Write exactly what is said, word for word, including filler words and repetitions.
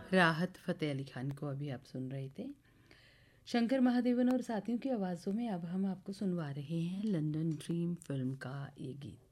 राहत फ़तेह अली खान को अभी आप सुन रहे थे। शंकर महादेवन और साथियों की आवाज़ों में अब हम आपको सुनवा रहे हैं लंदन ड्रीम फ़िल्म का ये गीत।